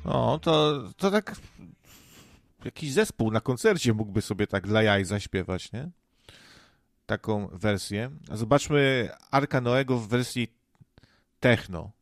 No, to tak jakiś zespół na koncercie mógłby sobie tak dla jaj zaśpiewać, nie? Taką wersję. A zobaczmy Arka Noego w wersji techno.